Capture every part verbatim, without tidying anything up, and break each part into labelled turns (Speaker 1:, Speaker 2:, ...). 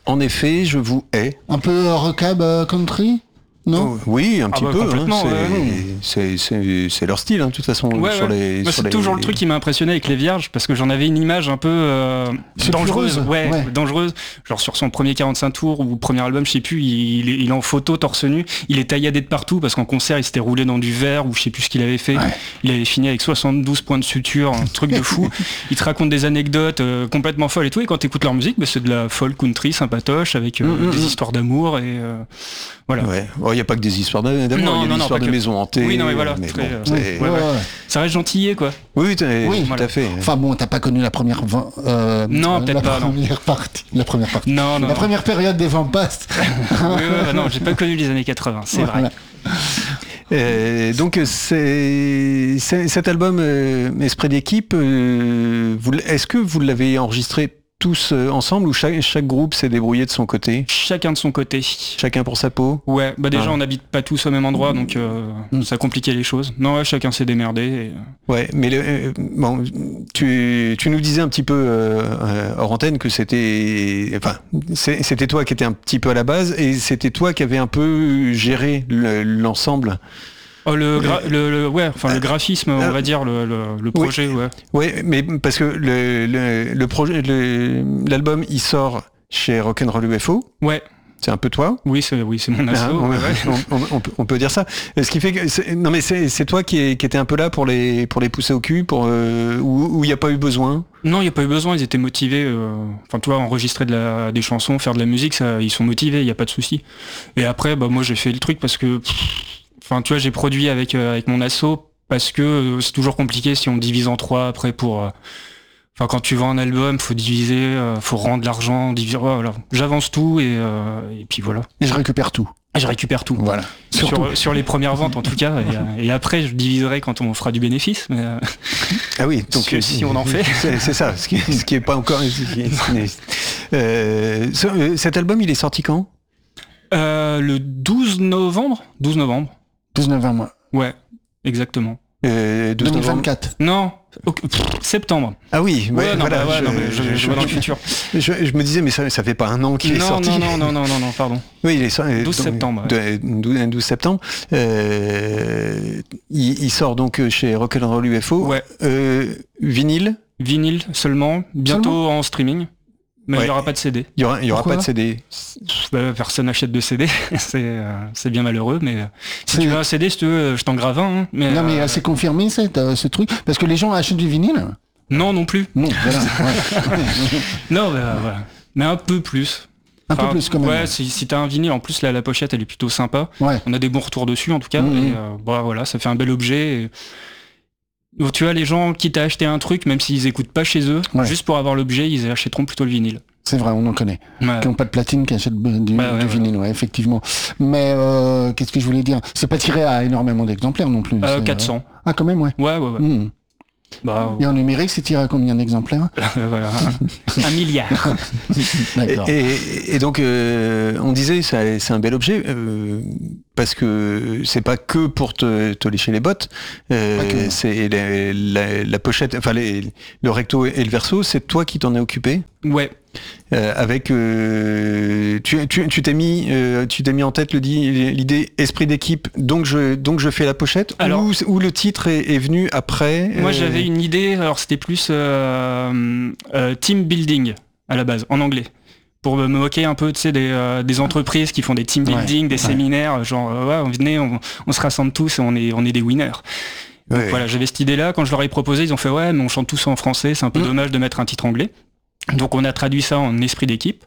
Speaker 1: En effet, je vous hais.
Speaker 2: Un peu rockab euh, country ? Non.
Speaker 1: Oh, oui, un petit
Speaker 3: ah bah,
Speaker 1: peu.
Speaker 3: Complètement.
Speaker 1: Hein, c'est,
Speaker 3: ouais.
Speaker 1: c'est, c'est, c'est leur style, hein, de toute façon.
Speaker 3: Ouais,
Speaker 1: sur
Speaker 3: ouais.
Speaker 1: les,
Speaker 3: Moi,
Speaker 1: sur
Speaker 3: c'est
Speaker 1: les...
Speaker 3: toujours le truc qui m'a impressionné avec Les Vierges, parce que j'en avais une image un peu euh, dangereuse. Ouais, ouais, dangereuse. Genre sur son premier quarante-cinq tours ou premier album, je sais plus, il, il est en photo torse nu. Il est tailladé de partout parce qu'en concert, il s'était roulé dans du verre ou je sais plus ce qu'il avait fait. Ouais. Il avait fini avec soixante-douze points de suture, un truc de fou. Il te raconte des anecdotes euh, complètement folles et tout. Et quand t'écoutes leur musique, bah, c'est de la folk country sympatoche avec euh, mmh, des mmh. histoires d'amour et euh, voilà.
Speaker 1: Ouais. Il n'y a pas que des histoires d'amour, il y a
Speaker 3: non,
Speaker 1: des
Speaker 3: non,
Speaker 1: histoires de
Speaker 3: que...
Speaker 1: maisons hantées.
Speaker 3: Oui, non, mais voilà.
Speaker 1: Mais
Speaker 3: très,
Speaker 1: bon,
Speaker 3: euh,
Speaker 1: c'est...
Speaker 3: Ouais, ouais, ouais. Ça reste gentillé, quoi.
Speaker 1: Oui, oui
Speaker 3: voilà.
Speaker 1: tout à fait.
Speaker 2: Enfin bon, t'as pas connu la première euh,
Speaker 3: non,
Speaker 2: euh,
Speaker 3: peut-être
Speaker 2: la
Speaker 3: pas.
Speaker 2: Première
Speaker 3: non.
Speaker 2: Partie, la première partie.
Speaker 3: Non, non.
Speaker 2: La
Speaker 3: non.
Speaker 2: première période des Vents Pastes.
Speaker 3: oui, ouais, non, j'ai pas connu les années quatre-vingts, c'est voilà. vrai.
Speaker 1: Euh, donc c'est, c'est cet album euh, Esprit d'équipe. Euh, vous, est-ce que vous l'avez enregistré tous euh, ensemble ou chaque, chaque groupe s'est débrouillé de son côté ?
Speaker 3: Chacun de son côté.
Speaker 1: Chacun pour sa peau ?
Speaker 3: Ouais, bah déjà
Speaker 1: ah.
Speaker 3: on n'habite pas tous au même endroit, donc euh, mm. ça compliquait les choses. Non, ouais, chacun s'est démerdé. Et...
Speaker 1: Ouais, mais le, euh, bon, tu, tu nous disais un petit peu euh, hors antenne que c'était, enfin, c'est, c'était toi qui étais un petit peu à la base et c'était toi qui avais un peu géré le, l'ensemble.
Speaker 3: Oh, le, gra- le, le, ouais, enfin, le graphisme, on va dire, le, le, le projet,
Speaker 1: oui.
Speaker 3: ouais.
Speaker 1: Ouais, mais parce que le, le, le projet, le, l'album, il sort chez Rock'n'Roll U F O.
Speaker 3: Ouais.
Speaker 1: C'est un peu toi ?
Speaker 3: Oui, c'est, oui, c'est mon asso.
Speaker 1: Ah, on,
Speaker 3: ouais.
Speaker 1: on, on, on, peut, on peut dire ça. Ce qui fait que, c'est, non mais c'est, c'est toi qui, est, qui était un peu là pour les, pour les pousser au cul, pour euh, où il n'y a pas eu besoin.
Speaker 3: Non, il n'y a pas eu besoin. Ils étaient motivés. Euh, enfin, tu vois, enregistrer de la, des chansons, faire de la musique, ça, ils sont motivés. Il n'y a pas de souci. Et après, bah moi, j'ai fait le truc parce que. Enfin, tu vois, j'ai produit avec euh, avec mon asso parce que euh, c'est toujours compliqué si on divise en trois après pour. Euh, enfin, quand tu vends un album, faut diviser, euh, faut rendre l'argent, diviser. Voilà. J'avance tout et euh, et puis voilà.
Speaker 2: Et je récupère tout.
Speaker 3: Et je récupère tout.
Speaker 2: Voilà.
Speaker 3: Sur, sur les premières ventes en tout cas. Et, et après, je diviserai quand on fera du bénéfice. Mais euh,
Speaker 1: ah oui. Donc
Speaker 3: si, si on en fait.
Speaker 1: C'est, c'est ça. Ce qui ce qui est pas encore. euh, ce, cet album, il est sorti quand ?
Speaker 3: euh, Le douze novembre. douze novembre.
Speaker 2: douze novembre.
Speaker 3: Ouais, exactement.
Speaker 1: Euh,
Speaker 2: deux mille vingt-quatre.
Speaker 3: Non, pff, septembre.
Speaker 1: Ah oui, ouais,
Speaker 3: ouais, non,
Speaker 1: voilà.
Speaker 3: bah, ouais,
Speaker 1: je,
Speaker 3: non, mais je, je, je vais dans le futur.
Speaker 1: Je, je me disais, mais ça, ça fait pas un an qu'il
Speaker 3: non,
Speaker 1: est sorti.
Speaker 3: Non, non, non, non, non, non, pardon.
Speaker 1: Oui, il est sorti.
Speaker 3: douze septembre. Ouais.
Speaker 1: douze, douze septembre. Euh, il, il sort donc chez Rock'n'Roll U F O.
Speaker 3: Ouais.
Speaker 1: Euh, vinyle.
Speaker 3: Vinyle seulement. Bientôt seulement en streaming. Mais il ouais. n'y aura pas de C D.
Speaker 1: Il n'y aura, il y aura pas de C D.
Speaker 3: Bah, personne n'achète de C D. c'est, euh, c'est bien malheureux, mais euh, si c'est... tu veux un C D, si tu veux, je t'en grave un. Hein, mais,
Speaker 2: non, mais
Speaker 3: euh...
Speaker 2: c'est confirmé cette, euh, ce truc. Parce que les gens achètent du vinyle.
Speaker 3: Non, non plus.
Speaker 2: Non, voilà. ouais.
Speaker 3: non, bah, voilà. Mais un peu plus.
Speaker 2: Un
Speaker 3: enfin,
Speaker 2: peu plus quand même.
Speaker 3: Ouais, si, si t'as un vinyle, en plus, là, la pochette, elle est plutôt sympa.
Speaker 2: Ouais.
Speaker 3: On a des bons retours dessus, en tout cas. Mmh. Et euh, bah, voilà, ça fait un bel objet. Et... Donc, tu vois, les gens, quitte à acheter un truc, même s'ils écoutent pas chez eux, ouais. juste pour avoir l'objet, ils achèteront plutôt le vinyle.
Speaker 2: C'est vrai, on en connaît. Ouais. Qui n'ont pas de platine, qui achètent du,
Speaker 3: ouais, ouais,
Speaker 2: du vinyle, ouais. ouais, effectivement. Mais euh, qu'est-ce que je voulais dire ? C'est pas tiré à énormément d'exemplaires non plus.
Speaker 3: Euh, quatre cents.
Speaker 2: Ah, quand même, ouais.
Speaker 3: Ouais, ouais, ouais.
Speaker 2: Mmh. Bah, et en numérique, c'est tiré à combien d'exemplaires ?
Speaker 3: Voilà, un milliard.
Speaker 2: D'accord.
Speaker 1: Et, et, et donc, euh, on disait, ça, c'est un bel objet, euh, parce que c'est pas que pour te, te lécher les bottes, euh, okay. c'est la, la, la pochette, enfin les, le recto et le verso, c'est toi qui t'en es occupé ?
Speaker 3: Ouais.
Speaker 1: Euh, avec, euh, tu, tu, tu t'es mis, euh, tu t'es mis en tête le, l'idée esprit d'équipe, donc je, donc je fais la pochette. Alors, ou, ou le titre est, est venu après.
Speaker 3: Moi,
Speaker 1: euh...
Speaker 3: j'avais une idée. Alors, c'était plus euh, euh, team building à la base, en anglais, pour me moquer un peu, tu sais, des, euh, des entreprises qui font des team building, ouais, des ouais. séminaires, genre, euh, ouais, on venait, on, on se rassemble tous et on est, on est des winners. Donc ouais. voilà, j'avais cette idée-là. Quand je leur ai proposé, ils ont fait ouais, mais on chante tous en français, c'est un peu mmh. dommage de mettre un titre anglais. Donc on a traduit ça en esprit d'équipe.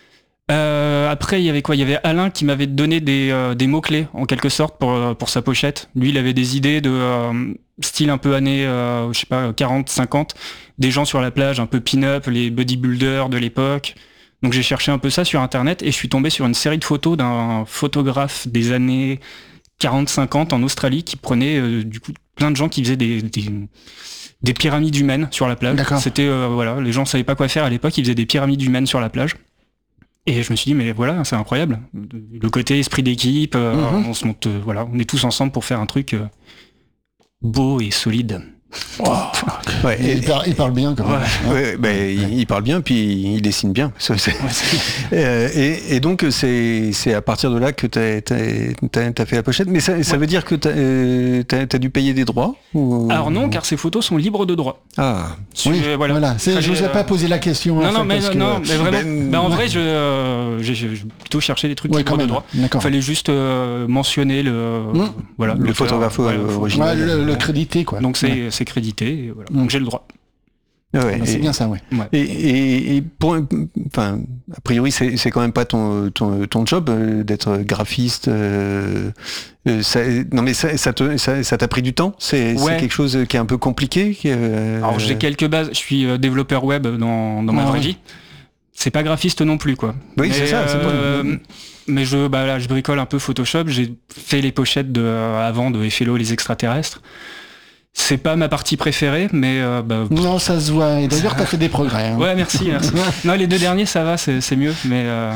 Speaker 3: Euh, après il y avait quoi ? Il y avait Alain qui m'avait donné des, euh, des mots-clés en quelque sorte pour, pour sa pochette. Lui il avait des idées de euh, style un peu années euh, je sais pas quarante cinquante, des gens sur la plage un peu pin-up, les bodybuilders de l'époque. Donc j'ai cherché un peu ça sur internet et je suis tombé sur une série de photos d'un photographe des années quarante cinquante en Australie qui prenait euh, du coup plein de gens qui faisaient des, des des pyramides humaines sur la plage.
Speaker 2: D'accord.
Speaker 3: C'était euh, voilà, les gens savaient pas quoi faire à l'époque, ils faisaient des pyramides humaines sur la plage. Et je me suis dit mais voilà, c'est incroyable. Le côté esprit d'équipe, euh, mm-hmm. on se monte, euh, voilà, on est tous ensemble pour faire un truc euh, beau et solide.
Speaker 2: Oh, ouais, et, il, parle, il parle bien quand même.
Speaker 1: Ouais, ouais, bah, ouais. Il, il parle bien, puis il dessine bien. C'est, c'est... Ouais, et, et donc c'est, c'est à partir de là que tu as fait la pochette. Mais ça, ça ouais. veut dire que tu as euh, dû payer des droits ou...
Speaker 3: Alors non, car ces photos sont libres de droit.
Speaker 1: Ah,
Speaker 2: oui, euh, voilà. voilà. C'est, je vous ai euh... pas posé la question.
Speaker 3: Non,
Speaker 2: en
Speaker 3: non,
Speaker 2: fait,
Speaker 3: mais,
Speaker 2: parce
Speaker 3: non,
Speaker 2: que...
Speaker 3: mais vraiment.
Speaker 2: Ben,
Speaker 3: bah, en vrai, je, euh, j'ai, j'ai plutôt cherché des trucs
Speaker 2: ouais,
Speaker 3: libres de droit. Il fallait juste euh, mentionner le,
Speaker 1: mmh. voilà, le, le photographe voilà, original.
Speaker 2: Ouais, le, le crédité, quoi.
Speaker 3: Donc c'est,
Speaker 2: ouais.
Speaker 3: c'est crédité. Et voilà. Donc j'ai le droit.
Speaker 1: Ouais,
Speaker 2: bah, c'est bien ça, ouais.
Speaker 1: ouais. Et, et, et pour, enfin, a priori, c'est, c'est quand même pas ton, ton, ton job euh, d'être graphiste. Euh, euh, ça, non, mais ça, ça, te, ça, ça t'a pris du temps. C'est, ouais. c'est quelque chose qui est un peu compliqué. Qui, euh...
Speaker 3: Alors j'ai quelques bases. Je suis euh, développeur web dans, dans ma ah, vraie ouais. vie. C'est pas graphiste non plus, quoi.
Speaker 1: Oui, mais, c'est ça.
Speaker 3: Euh,
Speaker 1: c'est bon.
Speaker 3: Mais je, bah là, je bricole un peu Photoshop. J'ai fait les pochettes de, euh, avant de F L O, les extraterrestres. C'est pas ma partie préférée, mais euh, bah,
Speaker 2: non, ça se voit. Et d'ailleurs, t'as fait des progrès. Hein.
Speaker 3: Ouais, merci, merci. Non, les deux derniers, ça va, c'est, c'est mieux, mais euh...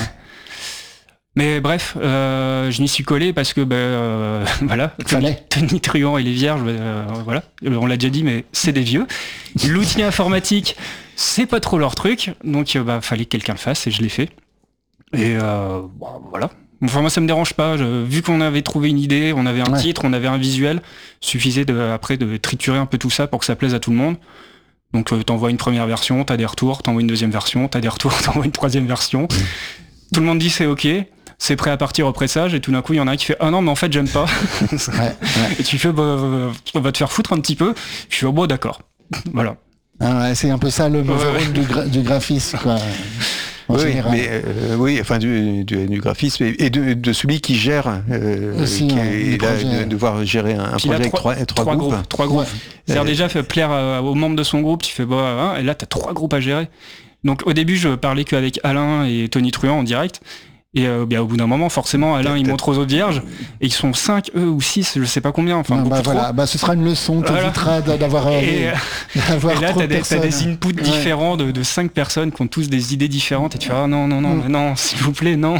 Speaker 3: mais bref, euh, je m'y suis collé parce que bah, euh, voilà,
Speaker 2: fallait.
Speaker 3: Tony Truant et les Vierges, euh, voilà, on l'a déjà dit, mais c'est des vieux. L'outil informatique, c'est pas trop leur truc, donc bah fallait que quelqu'un le fasse et je l'ai fait. Et euh, bah, voilà. Enfin moi ça me dérange pas, je, vu qu'on avait trouvé une idée, on avait un ouais. titre, on avait un visuel, suffisait de, après de triturer un peu tout ça pour que ça plaise à tout le monde. Donc euh, t'envoies une première version, t'as des retours, t'envoies une deuxième version, t'as des retours, t'envoies une troisième version. Mmh. Tout le monde dit c'est ok, c'est prêt à partir au pressage, et tout d'un coup il y en a un qui fait ah non mais en fait j'aime pas. ouais, ouais. Et tu fais bah, on va te faire foutre un petit peu. Je suis oh bon d'accord. Voilà.
Speaker 2: Ah ouais, c'est un peu ça le mauvais rôle du, gra- du graphiste quoi.
Speaker 1: Oui, mais euh, oui, enfin du, du, du graphisme et de, de celui qui gère, euh,
Speaker 2: aussi,
Speaker 1: qui
Speaker 2: ouais,
Speaker 1: est là de devoir gérer un, un projet avec trois, trois, trois groupes. groupes.
Speaker 3: Trois groupes. Ouais. C'est-à-dire euh, déjà fait plaire euh, aux membres de son groupe, tu fais bah, hein, et là t'as trois groupes à gérer. Donc au début je parlais qu'avec Alain et Tony Truant en direct. Et euh, bien, au bout d'un moment, forcément, Alain, il montre aux autres vierges, et ils sont cinq, eux, ou six, je sais pas combien, enfin,
Speaker 2: non,
Speaker 3: beaucoup
Speaker 2: bah,
Speaker 3: trop.
Speaker 2: Voilà. Bah, ce sera une leçon, t'éviteras voilà. d'avoir, euh,
Speaker 3: et,
Speaker 2: d'avoir
Speaker 3: et là,
Speaker 2: trop
Speaker 3: t'as
Speaker 2: de
Speaker 3: des, t'as des inputs
Speaker 2: ouais.
Speaker 3: différents de, de cinq personnes qui ont tous des idées différentes, et tu fais, ah non, non, non, mm. mais non, s'il vous plaît, non.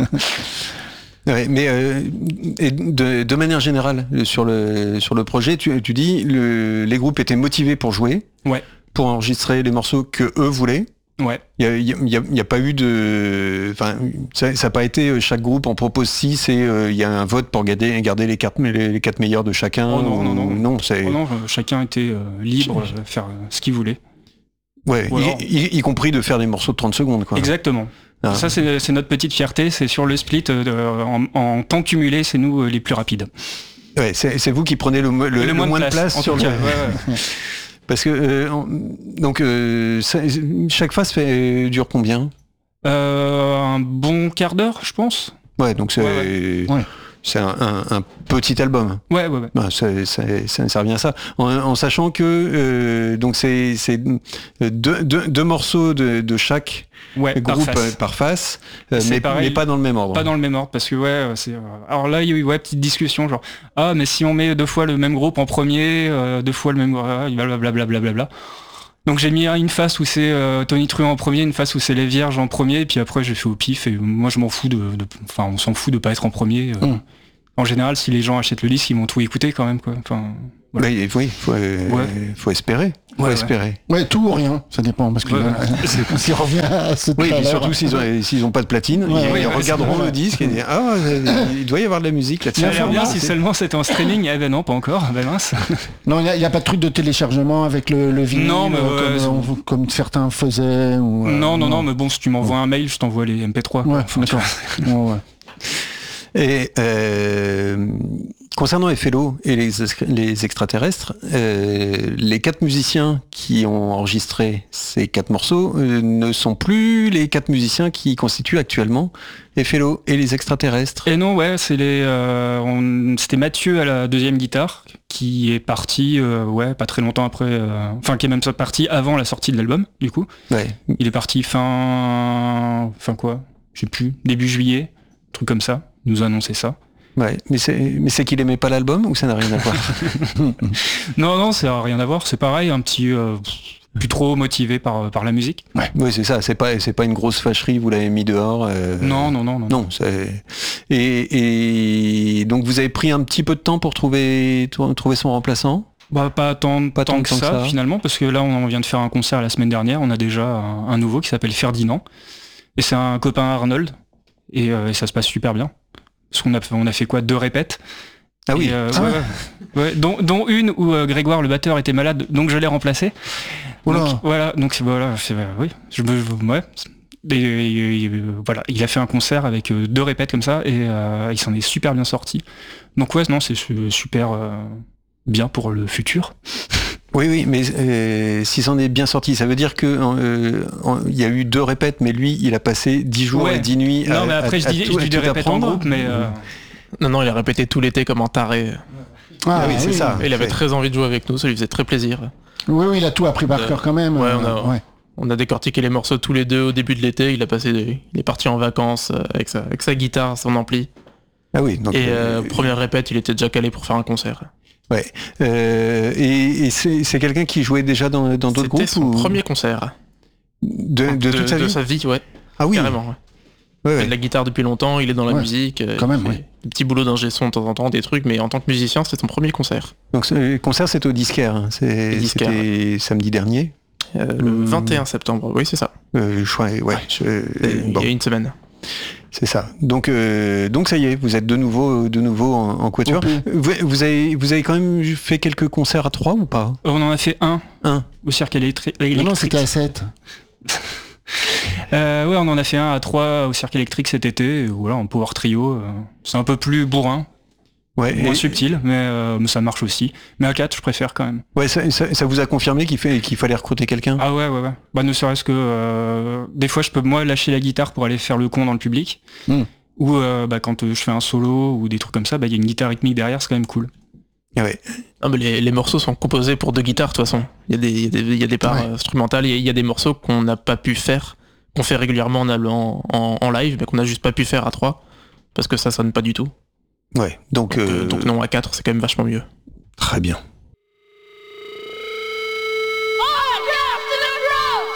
Speaker 1: Ouais, mais euh, et de, de manière générale, sur le, sur le projet, tu, tu dis, le, les groupes étaient motivés pour jouer,
Speaker 3: ouais.
Speaker 1: pour enregistrer les morceaux que eux voulaient.
Speaker 3: Ouais.
Speaker 1: Il y a, y, a, y a pas eu de, enfin, ça n'a pas été chaque groupe en propose six et il euh, y a un vote pour garder, garder les quatre, les, les quatre meilleurs de chacun.
Speaker 3: Oh non, non, non,
Speaker 1: non, c'est...
Speaker 3: Oh non, chacun était euh, libre de faire euh, ce qu'il voulait.
Speaker 1: Ouais, alors... y, y, y compris de faire des morceaux de trente secondes, quoi.
Speaker 3: Exactement. Ah. Ça, c'est, c'est notre petite fierté, c'est sur le split, euh, en, en temps cumulé, c'est nous euh, les plus rapides.
Speaker 1: Ouais, c'est, c'est vous qui prenez le, le, le, le moins, moins de place, place sur le. Ouais, ouais. Parce que euh, donc euh, ça, chaque phase fait dure combien ?
Speaker 3: euh, Un bon quart d'heure, je pense.
Speaker 1: Ouais, donc c'est
Speaker 3: ouais, ouais.
Speaker 1: c'est un, un, un petit album.
Speaker 3: Ouais, ouais, ouais.
Speaker 1: Bah, ça, ça, ça, ça revient à ça. En, en sachant que euh, donc c'est c'est deux, deux, deux morceaux de, de chaque.
Speaker 3: Ouais,
Speaker 1: groupe
Speaker 3: par face,
Speaker 1: par face euh, mais,
Speaker 3: pareil,
Speaker 1: mais pas dans le même ordre.
Speaker 3: Pas dans le même ordre, parce que ouais, c'est. Euh, alors là, il y a eu ouais, petite discussion, genre ah, mais si on met deux fois le même groupe en premier, euh, deux fois le même, euh, blablabla, blablabla. Donc j'ai mis une face où c'est euh, Tony Truant en premier, une face où c'est les Vierges en premier, et puis après j'ai fait au pif. Et moi, je m'en fous de, enfin, on s'en fout de pas être en premier. Euh, mmh. En général, si les gens achètent le disque, ils vont tout écouter quand même, quoi. Enfin. Voilà.
Speaker 1: Mais, oui, faut, euh, ouais. faut espérer. Faut
Speaker 3: ouais,
Speaker 1: espérer.
Speaker 2: Ouais. ouais, tout ou rien, ça dépend. Parce que
Speaker 3: ouais,
Speaker 2: là,
Speaker 3: ouais.
Speaker 2: s'il revient à ce
Speaker 1: oui, et surtout s'ils ont, s'ils ont pas de platine,
Speaker 2: ouais,
Speaker 1: ils,
Speaker 2: ouais,
Speaker 1: ils
Speaker 2: ouais,
Speaker 1: regarderont le disque et disent ah, il doit y avoir de la musique là-dessus.
Speaker 3: Ça a l'air bien si seulement c'était en streaming. Eh ben non, pas encore. Ben mince.
Speaker 2: Non, il n'y a, a pas de truc de téléchargement avec le, le vinyle
Speaker 3: non, mais
Speaker 2: euh,
Speaker 3: ouais,
Speaker 2: comme, on, comme certains faisaient. Ou, euh,
Speaker 3: non, non, non, mais bon, si tu m'envoies ouais. un mail, je t'envoie les M P trois.
Speaker 2: Ouais,
Speaker 3: enfin,
Speaker 2: d'accord. ouais, ouais.
Speaker 1: Et euh, concernant F L O et les, les extraterrestres, euh, les quatre musiciens qui ont enregistré ces quatre morceaux euh, ne sont plus les quatre musiciens qui constituent actuellement F L O et les extraterrestres.
Speaker 3: Et non, ouais, c'est les, euh, on, c'était Mathieu à la deuxième guitare qui est parti, euh, ouais, pas très longtemps après, euh, enfin qui est même parti avant la sortie de l'album, du coup.
Speaker 1: Ouais.
Speaker 3: Il est parti fin, fin quoi, je sais plus, début juillet, truc comme ça. Nous a annoncé ça.
Speaker 1: Ouais, mais c'est, mais c'est qu'il aimait pas l'album ou ça n'a rien à voir?
Speaker 3: Non, non, ça n'a rien à voir. C'est pareil, un petit, euh, plus trop motivé par, par la musique.
Speaker 1: Ouais, oui, c'est ça. C'est pas, c'est pas une grosse fâcherie. Vous l'avez mis dehors. Euh...
Speaker 3: Non, non, non, non.
Speaker 1: Non, c'est. Et, et donc vous avez pris un petit peu de temps pour trouver, trouver son remplaçant.
Speaker 3: Bah pas tant,
Speaker 1: Pas
Speaker 3: tant
Speaker 1: tant
Speaker 3: que,
Speaker 1: que
Speaker 3: ça,
Speaker 1: ça.
Speaker 3: finalement, parce que là on vient de faire un concert la semaine dernière, on a déjà un, un nouveau qui s'appelle Ferdinand, et c'est un copain Arnold, et, euh, et ça se passe super bien. Parce qu'on a, on a fait quoi, deux répètes.
Speaker 1: Ah oui.
Speaker 3: Et, euh,
Speaker 2: Ah
Speaker 3: ouais,
Speaker 2: ouais.
Speaker 3: ouais. Ouais, dont, dont une où euh, Grégoire le batteur était malade, donc je l'ai remplacé.
Speaker 2: Oula.
Speaker 3: Donc, voilà, donc c'est- voilà, c'est, euh, oui, je me, je- ouais. Et, et, et, euh, voilà, il a fait un concert avec euh, deux répètes comme ça, et euh, il s'en est super bien sorti. Donc ouais, non, c'est su- super euh, bien pour le futur.
Speaker 1: Oui, oui, mais euh, s'il s'en est bien sorti, ça veut dire que euh, en- il y a eu deux répètes, mais lui, il a passé dix jours
Speaker 3: Ouais.
Speaker 1: et dix nuits.
Speaker 3: Non,
Speaker 1: à,
Speaker 3: mais après
Speaker 1: à-
Speaker 3: je
Speaker 1: à
Speaker 3: dis,
Speaker 1: tout-
Speaker 3: je
Speaker 1: à
Speaker 3: dis des
Speaker 1: tout
Speaker 3: répètes en
Speaker 1: apprendre.
Speaker 3: groupe, mais euh,
Speaker 4: Non, non, il a répété tout l'été comme un taré.
Speaker 2: Ah,
Speaker 1: Ah oui, c'est ça.
Speaker 4: Et il avait
Speaker 1: C'est-
Speaker 4: très envie de jouer avec nous, ça lui faisait très plaisir.
Speaker 2: Oui, oui, il a tout appris par
Speaker 4: Euh,
Speaker 2: cœur quand même.
Speaker 4: ouais,
Speaker 2: euh,
Speaker 4: on a-
Speaker 2: ouais.
Speaker 4: On a décortiqué les morceaux tous les deux au début de l'été. Il a passé, des- il est parti en vacances euh, avec sa, avec sa guitare, son ampli.
Speaker 1: Ah oui, donc.
Speaker 4: et
Speaker 1: euh,
Speaker 4: euh, première répète, il était déjà calé pour faire un concert.
Speaker 1: Ouais. Euh, et et c'est c'est quelqu'un qui jouait déjà dans dans d'autres
Speaker 4: C'était
Speaker 1: groupes
Speaker 4: son
Speaker 1: ou
Speaker 4: premier concert
Speaker 1: de, de toute sa vie.
Speaker 4: ouais,
Speaker 1: Ah oui.
Speaker 4: carrément. Ouais.
Speaker 1: Ouais,
Speaker 4: Il fait
Speaker 1: ouais.
Speaker 4: de la guitare depuis longtemps, il est dans la
Speaker 2: Ouais,
Speaker 4: musique, euh,
Speaker 2: quand
Speaker 4: il
Speaker 2: même,
Speaker 4: fait
Speaker 2: ouais.
Speaker 4: des petits boulots d'ingé son de temps en temps, des trucs, mais en tant que musicien, c'est son premier concert.
Speaker 1: Donc ce- le concert c'était au Disquaire. hein. C'est-
Speaker 4: Au Disquaire,
Speaker 1: C'était samedi dernier.
Speaker 4: Euh, le
Speaker 1: Mmh.
Speaker 4: vingt et un septembre, oui, c'est ça.
Speaker 1: Euh, je crois, ouais. je-
Speaker 4: Et
Speaker 1: bon,
Speaker 4: Il y a une semaine.
Speaker 1: c'est ça. Donc euh, donc ça y est, vous êtes de nouveau de nouveau en, en quatuor.
Speaker 2: Ok.
Speaker 1: Vous, vous avez vous avez quand même fait quelques concerts à trois ou pas?
Speaker 3: on en a fait un
Speaker 1: Un.
Speaker 3: au cirque électri-
Speaker 2: Non,
Speaker 3: électrique.
Speaker 2: non, c'était à sept.
Speaker 3: Euh, ouais, on en a fait un à trois au cirque électrique cet été, et voilà, en power trio. euh, c'est un peu plus bourrin,
Speaker 1: Ouais.
Speaker 3: moins
Speaker 1: et-
Speaker 3: subtil, mais, euh, mais ça marche aussi. Mais à quatre, je préfère quand même.
Speaker 1: Ouais, ça, ça- ça vous a confirmé qu'il fait qu'il fallait recruter quelqu'un?
Speaker 3: Ah ouais, ouais, ouais. Bah ne serait-ce que euh, des fois, je peux moi lâcher la guitare pour aller faire le con dans le public,
Speaker 2: Mm.
Speaker 3: ou euh, bah, quand euh, je fais un solo ou des trucs comme ça, bah il y a une guitare rythmique derrière, c'est quand même cool.
Speaker 1: Ah ouais.
Speaker 4: Non, mais les, les morceaux sont composés pour deux guitares de toute façon. Il y a des, il y a des, il y a des parts
Speaker 2: Ouais.
Speaker 4: euh, instrumentales, il y a- il y, a des morceaux qu'on n'a pas pu faire, qu'on fait régulièrement en, allant en, en live, mais qu'on n'a juste pas pu faire à trois, parce que ça sonne pas du tout.
Speaker 1: Ouais. Donc,
Speaker 4: Donc, euh,
Speaker 1: euh,
Speaker 4: donc non, à quatre, c'est quand même vachement mieux.
Speaker 1: très bien.